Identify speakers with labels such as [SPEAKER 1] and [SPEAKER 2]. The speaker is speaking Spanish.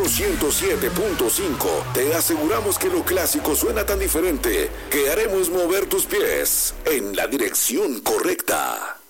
[SPEAKER 1] Oro 107.5 te aseguramos que lo clásico suena tan diferente que haremos mover tus pies en la dirección correcta.